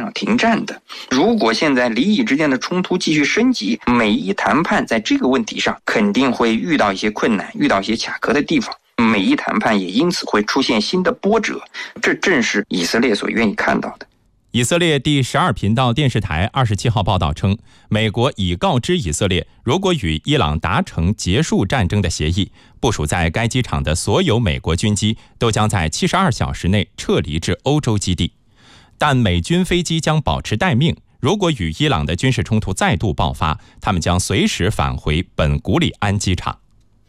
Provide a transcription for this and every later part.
上停战的。如果现在黎以之间的冲突继续升级，美伊谈判在这个问题上肯定会遇到一些困难，遇到一些卡壳的地方，美伊谈判也因此会出现新的波折，这正是以色列所愿意看到的。 以色列第12频道电视台27号报道称，美国已告知以色列，如果与伊朗达成结束战争的协议，部署在该机场的所有美国军机都将在72小时内撤离至欧洲基地。但美军飞机将保持待命，如果与伊朗的军事冲突再度爆发，他们将随时返回本古里安机场。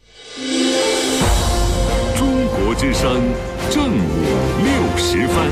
中国之声正午60分。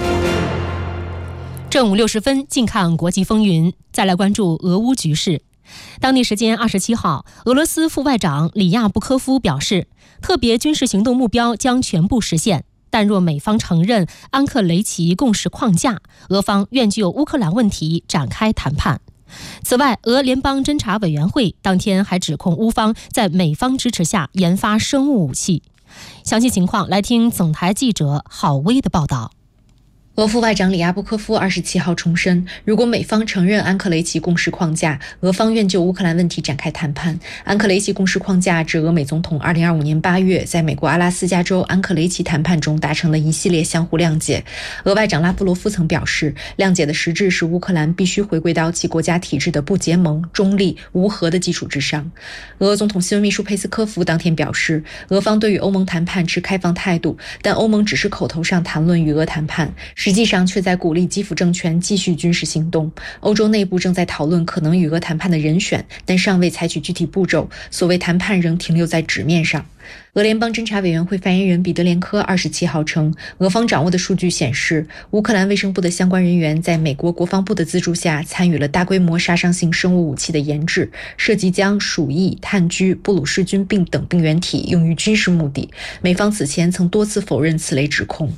正午60分，近看国际风云。再来关注俄乌局势。当地时间27号，俄罗斯副外长里亚布科夫表示，特别军事行动目标将全部实现，但若美方承认安克雷奇共识框架，俄方愿就乌克兰问题展开谈判。此外，俄联邦侦察委员会当天还指控乌方在美方支持下研发生物武器。详细情况来听总台记者郝薇的报道。 俄副外长里亚布科夫27号重申，如果美方承认安克雷奇共识框架，俄方愿就乌克兰问题展开谈判。安克雷奇共识框架指俄美总统2025年8月在美国阿拉斯加州安克雷奇谈判中达成的一系列相互谅解。俄外长拉夫罗夫曾表示，谅解的实质是乌克兰必须回归到其国家体制的不结盟、中立、无核的基础之上。俄总统新闻秘书佩斯科夫当天表示，俄方对与欧盟谈判持开放态度，但欧盟只是口头上谈论与俄谈判，实际上却在鼓励基辅政权继续军事行动。欧洲内部正在讨论可能与俄谈判的人选，但尚未采取具体步骤，所谓谈判仍停留在纸面上。俄联邦侦察委员会发言人彼得连科27号称，俄方掌握的数据显示，乌克兰卫生部的相关人员在美国国防部的资助下参与了大规模杀伤性生物武器的研制，涉及将鼠疫、炭疽、布鲁氏菌病等病原体用于军事目的。美方此前曾多次否认此类指控。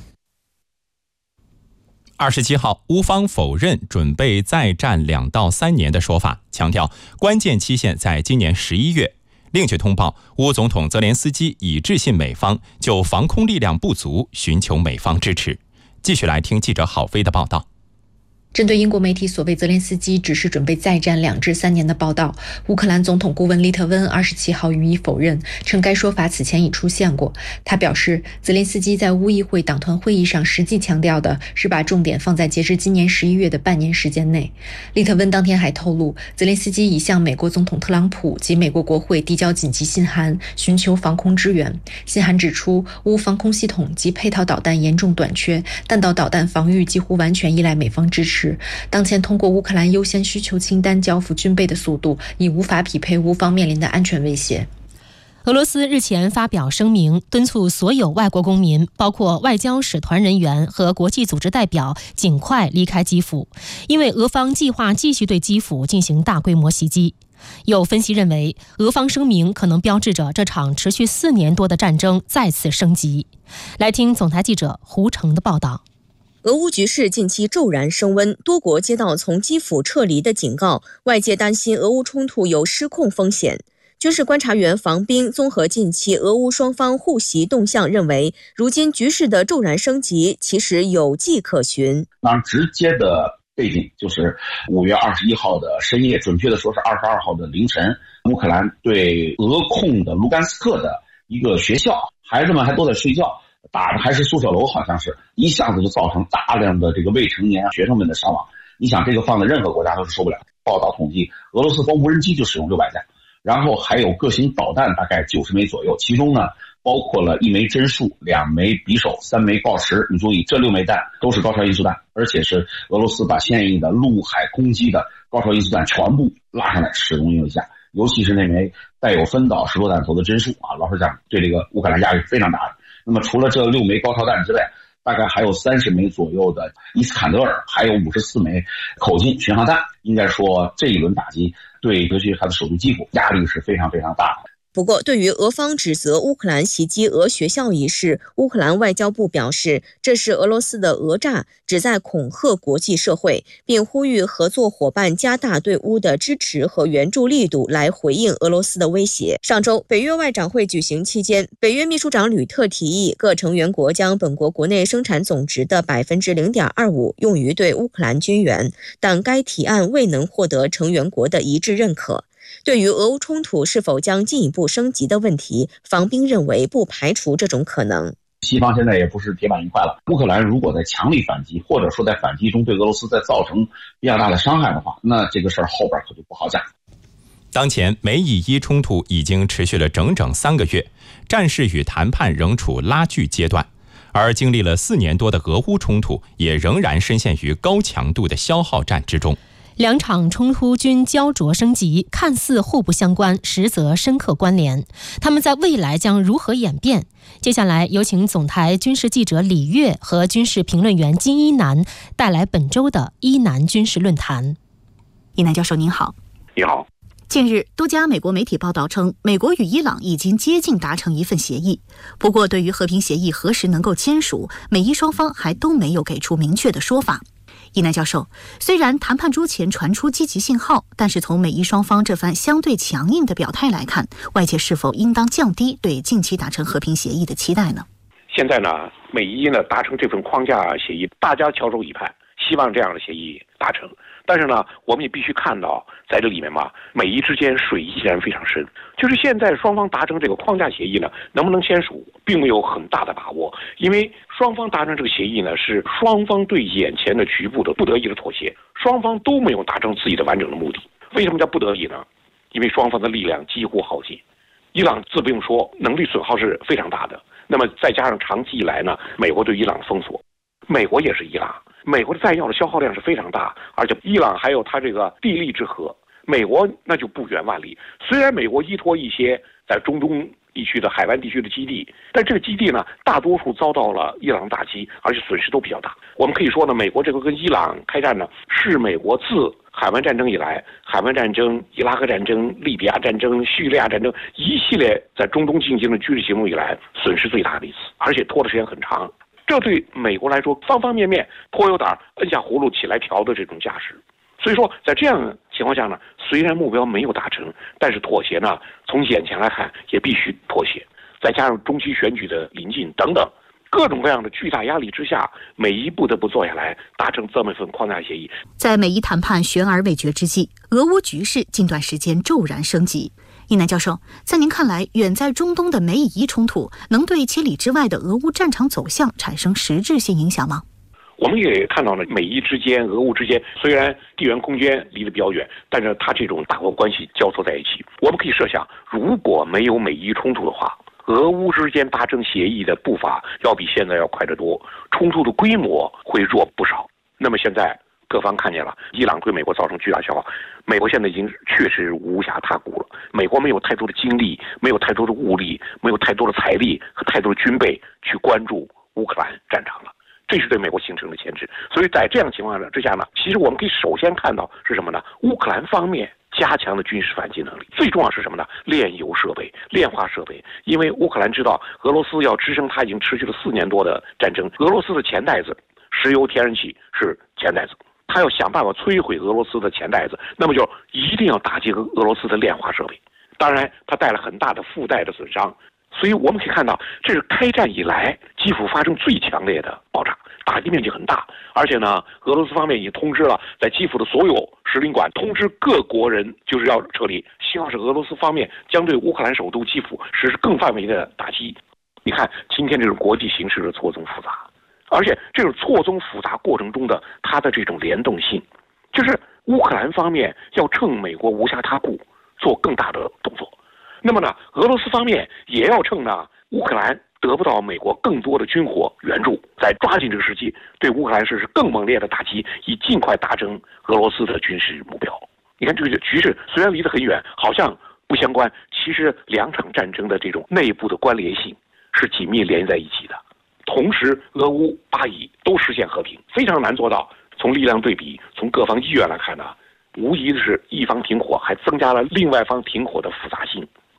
27号，乌方否认准备再战2到3年的说法，强调关键期限在今年11月。另据通报，乌总统泽连斯基已致信美方，就防空力量不足寻求美方支持。继续来听记者郝飞的报道。 针对英国媒体所谓泽连斯基只是准备再战2至3年的报道，乌克兰总统顾问利特温27号予以否认，称该说法此前已出现过。他表示，泽连斯基在乌议会党团会议上实际强调的是把重点放在截至今年11月的半年时间内。利特温当天还透露，泽连斯基已向美国总统特朗普及美国国会递交紧急信函，寻求防空支援。信函指出，乌防空系统及配套导弹严重短缺，弹道导弹防御几乎完全依赖美方支持。当前通过乌克兰优先需求清单交付军备的速度已无法匹配乌方面临的安全威胁。 俄罗斯日前发表声明，敦促所有外国公民，包括外交使团人员和国际组织代表，尽快离开基辅，因为俄方计划继续对基辅进行大规模袭击。有分析认为，俄方声明可能标志着这场持续4年多的战争再次升级。来听总台记者胡成的报道。 俄乌局势近期骤然升温，多国接到从基辅撤离的警告，外界担心俄乌冲突有失控风险。军事观察员房斌综合近期俄乌双方互袭动向，认为如今局势的骤然升级其实有迹可循。 当然直接的背景就是5月21号的深夜，准确的说是22号的凌晨，乌克兰对俄控的卢甘斯克的一个学校，孩子们还都在睡觉，打的还是宿舍楼，好像是一下子就造成大量的这个未成年学生们的伤亡。你想这个放在任何国家都是受不了。报道统计，俄罗斯光无人机就使用600架，然后还有各型导弹大概90枚左右，其中呢包括了1枚针数、2枚匕首、3枚锆石。你注意，这6枚弹都是高超音速弹，而且是俄罗斯把现役的陆海空基的高超音速弹全部拉上来使用一下，尤其是那枚带有分导实落弹头的针数啊，老实讲对这个乌克兰压力非常大的。那么除了这6枚高超弹之外，大概还有30枚左右的伊斯坎德尔，还有54枚口径巡航弹。应该说这一轮打击对尤其是他的首都基辅压力是非常非常大的。 不过，对于俄方指责乌克兰袭击俄学校一事，乌克兰外交部表示，这是俄罗斯的讹诈，旨在恐吓国际社会，并呼吁合作伙伴加大对乌的支持和援助力度，来回应俄罗斯的威胁。上周，北约外长会举行期间，北约秘书长吕特提议各成员国将本国国内生产总值的 0.25% 用于对乌克兰军援，但该提案未能获得成员国的一致认可。对于俄乌冲突是否将进一步升级的问题，房斌认为不排除这种可能。 西方现在也不是铁板一块了，乌克兰如果在强力反击，或者说在反击中对俄罗斯再造成比较大的伤害的话，那这个事儿后边可就不好讲。 当前美以伊冲突已经持续了整整3个月，战事与谈判仍处拉锯阶段，而经历了4年多的俄乌冲突也仍然深陷于高强度的消耗战之中。 两场冲突均焦灼升级，看似互不相关，实则深刻关联。他们在未来将如何演变？接下来有请总台军事记者李月和军事评论员金一南带来本周的伊南军事论坛。 伊南教授您好。 你好。 近日，多家美国媒体报道称，美国与伊朗已经接近达成一份协议。不过，对于和平协议何时能够签署，美伊双方还都没有给出明确的说法。伊南教授，虽然谈判桌前传出积极信号，但是从美伊双方这番相对强硬的表态来看，外界是否应当降低对近期达成和平协议的期待呢？ 现在呢，美伊呢达成这份框架协议，大家翘首以盼，希望这样的协议达成。但是呢，我们也必须看到，在这里面嘛，美伊之间水依然非常深。就是现在双方达成这个框架协议呢，能不能签署，并没有很大的把握，因为双方达成这个协议呢，是双方对眼前的局部的不得已的妥协，双方都没有达成自己的完整的目的。为什么叫不得已呢？因为双方的力量几乎耗尽，伊朗自不用说，能力损耗是非常大的。那么再加上长期以来呢，美国对伊朗的封锁，美国也是伊朗。美国的弹药的消耗量是非常大，而且伊朗还有它这个地利之和，美国那就不远万里。虽然美国依托一些在中东地区的海湾地区的基地，但这个基地呢，大多数遭到了伊朗打击，而且损失都比较大。我们可以说呢，美国这个跟伊朗开战呢，是美国自海湾战争以来，海湾战争、伊拉克战争、利比亚战争、叙利亚战争一系列在中东进行的军事行动以来，损失最大的一次，而且拖的时间很长。这对美国来说，方方面面颇有点摁下葫芦起来调的这种架势。所以说，在这样的情况下呢，虽然目标没有达成，但是妥协呢，从眼前来看也必须妥协。再加上中期选举的临近等等，各种各样的巨大压力之下，美伊不得不坐下来达成这么一份框架协议。 在美伊谈判悬而未决之际，俄乌局势近段时间骤然升级。伊南教授，在您看来，远在中东的美以伊冲突能对千里之外的俄乌战场走向产生实质性影响吗？ 我们也看到了美伊之间、俄乌之间，虽然地缘空间离得比较远，但是它这种大国关系交错在一起。我们可以设想，如果没有美伊冲突的话，俄乌之间达成协议的步伐要比现在要快得多，冲突的规模会弱不少。那么现在各方看见了，伊朗对美国造成巨大消耗，美国现在已经确实无暇他顾了。美国没有太多的精力，没有太多的物力，没有太多的财力和太多的军备去关注乌克兰战场了。这是对美国形成的牵制。所以在这样情况之下呢，其实我们可以首先看到是什么呢？乌克兰方面加强了军事反击能力，最重要是什么呢？炼油设备、炼化设备。因为乌克兰知道俄罗斯要支撑它已经持续了4年多的战争，俄罗斯的钱袋子，石油、天然气是钱袋子。他要想办法摧毁俄罗斯的钱袋子，那么就一定要打击俄罗斯的炼化设备。当然，它带来很大的附带的损伤。所以我们可以看到，这是开战以来基辅发生最强烈的爆炸，打击面积很大。而且呢，俄罗斯方面已经通知了在基辅的所有使领馆，通知各国人就是要撤离，希望是俄罗斯方面将对乌克兰首都基辅实施更范围的打击。你看今天这种国际形势的错综复杂。而且这种错综复杂过程中的它的这种联动性，就是乌克兰方面要趁美国无暇他顾做更大的动作，那么呢，俄罗斯方面也要趁呢乌克兰得不到美国更多的军火援助，在抓紧这个时机对乌克兰实施更猛烈的打击，以尽快达成俄罗斯的军事目标。你看这个局势虽然离得很远，好像不相关，其实两场战争的这种内部的关联性是紧密连在一起的。同时，俄乌巴以都实现和平，非常难做到。从力量对比，从各方意愿来看呢，无疑的是一方停火，还增加了另外方停火的复杂性。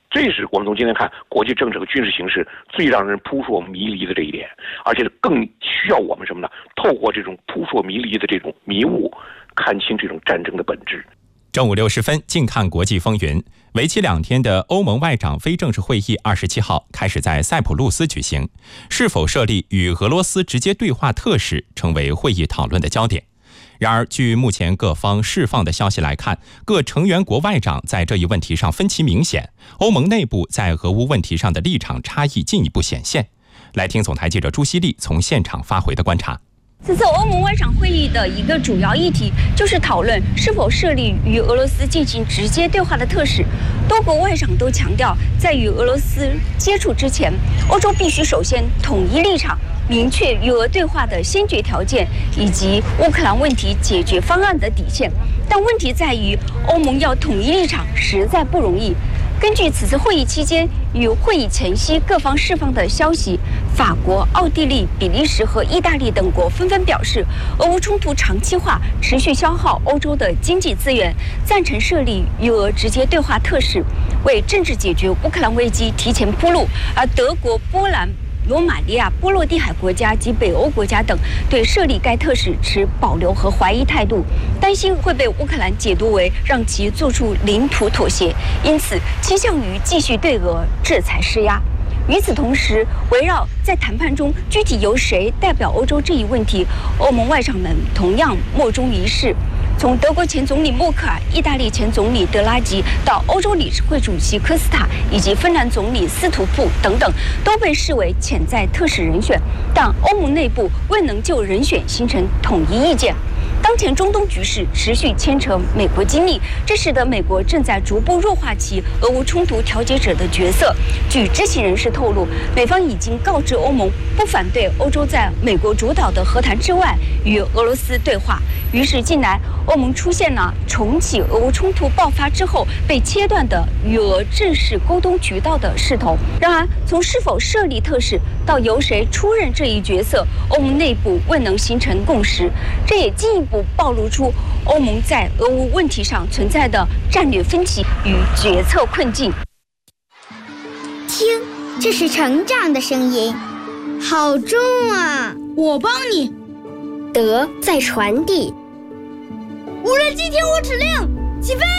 这是我们从今天看国际政治和军事形势最让人扑朔迷离的这一点，而且更需要我们什么呢？透过这种扑朔迷离的这种迷雾，看清这种战争的本质。 正午60分，近看国际风云。为期2天的欧盟外长非正式会议27号开始在塞浦路斯举行，是否设立与俄罗斯直接对话特使成为会议讨论的焦点。然而，据目前各方释放的消息来看，各成员国外长在这一问题上分歧明显，欧盟内部在俄乌问题上的立场差异进一步显现。来听总台记者朱希丽从现场发回的观察。 此次欧盟外长会议的一个主要议题就是讨论是否设立与俄罗斯进行直接对话的特使。多国外长都强调，在与俄罗斯接触之前，欧洲必须首先统一立场，明确与俄对话的先决条件以及乌克兰问题解决方案的底线。但问题在于，欧盟要统一立场实在不容易。根据此次会议期间与会议前夕各方释放的消息，法国、奥地利、比利时和意大利等国纷纷表示，俄乌冲突长期化持续消耗欧洲的经济资源，赞成设立与俄直接对话特使，为政治解决乌克兰危机提前铺路。而德国、波兰、罗马尼亚、波罗的海国家及北欧国家等对设立该特使持保留和怀疑态度，担心会被乌克兰解读为让其做出领土妥协，因此倾向于继续对俄制裁施压。与此同时，围绕在谈判中具体由谁代表欧洲这一问题，欧盟外长们同样莫衷一是。从德国前总理默克尔、意大利前总理德拉吉到欧洲理事会主席科斯塔以及芬兰总理斯图普等等，都被视为潜在特使人选，但欧盟内部未能就人选形成统一意见。当前中东局势持续牵扯美国精力，这使得美国正在逐步弱化其俄乌冲突调解者的角色。据知情人士透露，美方已经告知欧盟不反对欧洲在美国主导的和谈之外与俄罗斯对话。于是近来欧盟出现了重启俄乌冲突爆发之后被切断的与俄正式沟通渠道的势头。然而，从是否设立特使到由谁出任这一角色，欧盟内部未能形成共识，这也进一步暴露出欧盟在俄乌问题上存在的战略分歧与决策困境。 听，这是成长的声音，好重啊！ 我帮你。 德在传递。 无人机听我指令，起飞！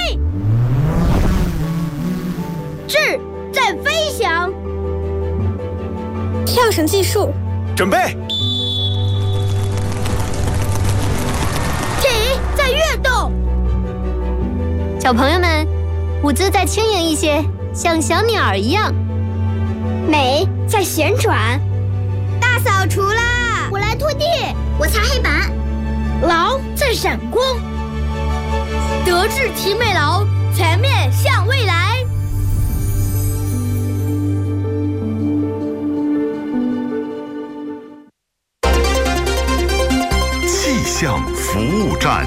智在飞翔。 跳绳计数， 准备。 体在跃动。 小朋友们，舞姿再轻盈一些，像小鸟一样。 美在旋转。 大扫除啦！我来拖地， 我擦黑板。 劳在闪光。德智体美劳，全面向未来。 气象服务站，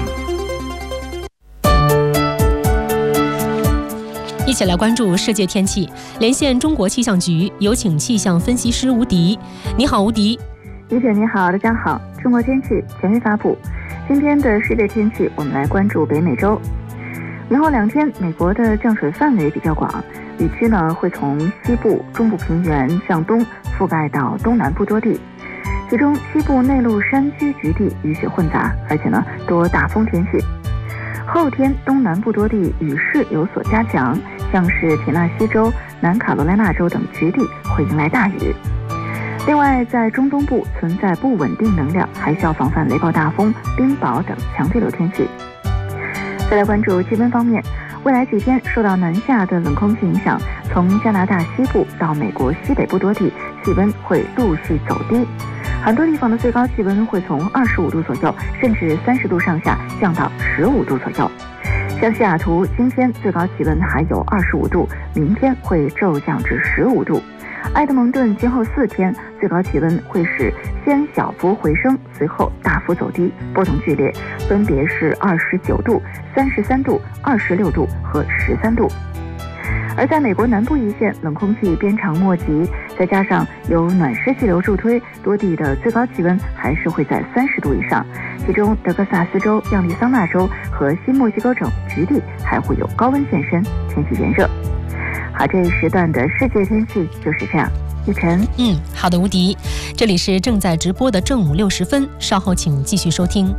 一起来关注世界天气。连线中国气象局，有请气象分析师吴迪。你好，吴迪。 李姐你好，大家好。中国天气权威发布。今天的世界天气，我们来关注北美洲。明后2天，美国的降水范围比较广，雨区呢会从西部、中部平原向东覆盖到东南部多地，其中西部内陆山区局地雨雪混杂，而且呢多大风天气。后天东南部多地雨势有所加强，像是田纳西州、南卡罗来纳州等局地会迎来大雨。另外，在中东部存在不稳定能量，还需要防范雷暴大风、冰雹等强对流天气。再来关注气温方面，未来几天受到南下的冷空气影响，从加拿大西部到美国西北部多地，气温会陆续走低，很多地方的最高气温会从25度左右，甚至30度上下降到15度左右。像西雅图今天最高气温还有25度，明天会骤降至15度。埃德蒙顿今后4天最高气温会是先小幅回升，随后大幅走低，波动剧烈，分别是29度、33度、26度和13度。而在美国南部一线，冷空气鞭长莫及，再加上有暖湿气流助推，多地的最高气温还是会在30度以上，其中德克萨斯州、亚利桑那州和新墨西哥州局地还会有高温现身，天气炎热。好好，这一时段的世界天气就是这样。雨晨， 好的，吴迪，这里是正在直播的正午60分，稍后请继续收听。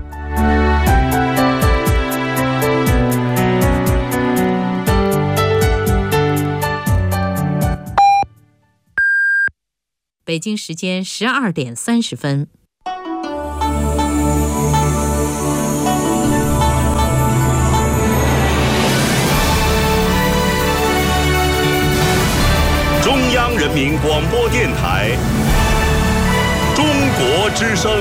北京时间12点30分。 中央人民广播电台中国之声。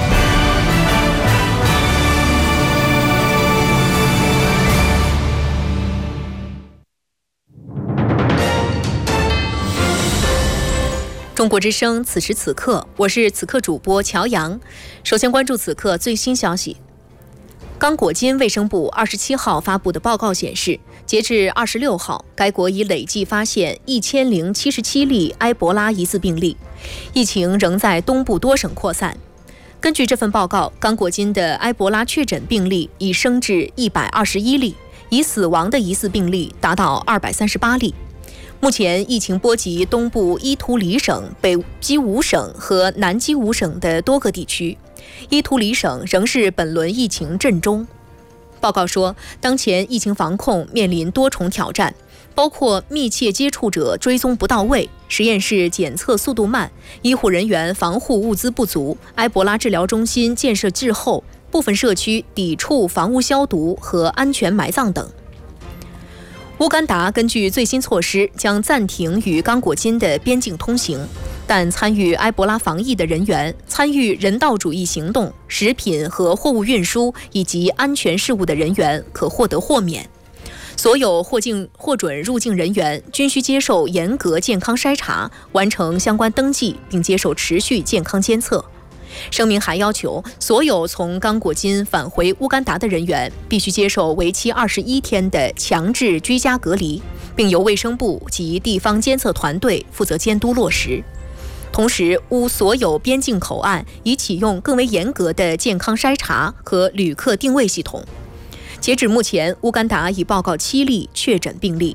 中国之声，此时此刻，我是此刻主播乔阳。首先关注此刻最新消息。刚果金卫生部27号发布的报告显示，截至26号，该国已累计发现1077例埃博拉疑似病例，疫情仍在东部多省扩散。根据这份报告，刚果金的埃博拉确诊病例已升至121例，已死亡的疑似病例达到238例。目前疫情波及东部伊图里省、北基伍省和南基伍省的多个地区，伊图里省仍是本轮疫情震中。报告说，当前疫情防控面临多重挑战，包括密切接触者追踪不到位、实验室检测速度慢、医护人员防护物资不足、埃博拉治疗中心建设滞后、部分社区抵触房屋消毒和安全埋葬等。乌干达根据最新措施，将暂停与刚果金的边境通行，但参与埃博拉防疫的人员、参与人道主义行动、食品和货物运输以及安全事务的人员可获得豁免。所有获准入境人员均需接受严格健康筛查，完成相关登记，并接受持续健康监测。声明还要求，所有从刚果金返回乌干达的人员必须接受为期21天的强制居家隔离，并由卫生部及地方监测团队负责监督落实。同时，乌所有边境口岸已启用更为严格的健康筛查和旅客定位系统。截止目前，乌干达已报告7例确诊病例。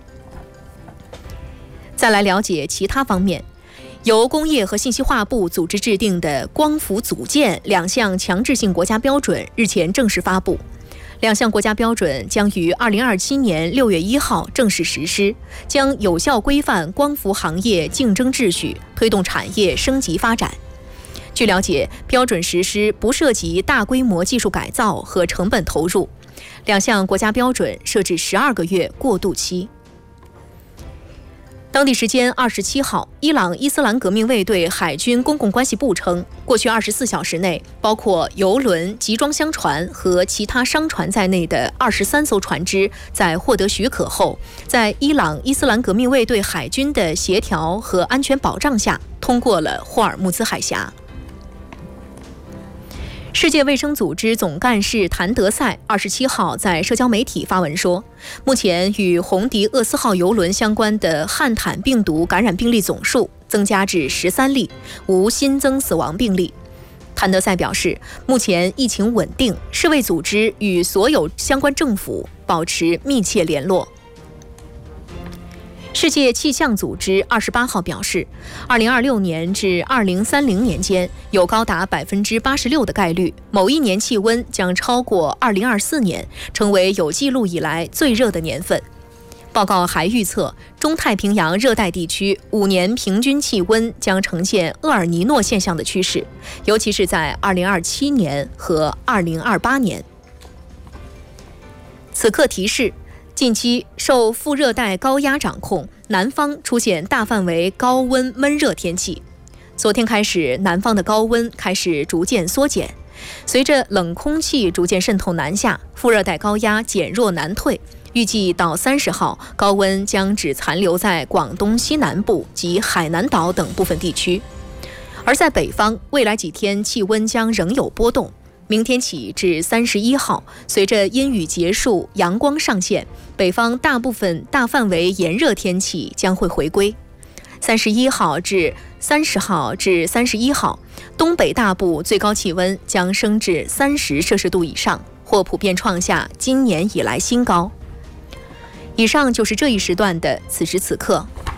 再来了解其他方面。由工业和信息化部组织制定的光伏组件2项强制性国家标准日前正式发布。2项国家标准将于2027年6月1号正式实施，将有效规范光伏行业竞争秩序，推动产业升级发展。据了解，标准实施不涉及大规模技术改造和成本投入。2项国家标准设置12个月过渡期。当地时间27号，伊朗伊斯兰革命卫队海军公共关系部称，过去24小时内，包括油轮、集装箱船和其他商船在内的23艘船只，在获得许可后，在伊朗伊斯兰革命卫队海军的协调和安全保障下，通过了霍尔木兹海峡。世界卫生组织总干事谭德赛27号在社交媒体发文说，目前与红迪厄斯号邮轮相关的汉坦病毒感染病例总数增加至13例，无新增死亡病例。谭德赛表示，目前疫情稳定，世卫组织与所有相关政府保持密切联络。世界气象组织28号表示，2026年至2030年间，有高达86%的概率，某一年气温将超过2024年，成为有记录以来最热的年份。报告还预测，中太平洋热带地区5年平均气温将呈现厄尔尼诺现象的趋势，尤其是在2027年和2028年。此刻提示，近期受副热带高压掌控，南方出现大范围高温闷热天气。昨天开始，南方的高温开始逐渐缩减，随着冷空气逐渐渗透南下，副热带高压减弱南退，预计到30号，高温将只残留在广东西南部及海南岛等部分地区。而在北方，未来几天气温将仍有波动。明天起至31号，随着阴雨结束，阳光上现，北方大部分大范围炎热天气将会回归。31号至30号至31号，东北大部最高气温将升至30摄氏度以上，或普遍创下今年以来新高。 以上就是这一时段的此时此刻。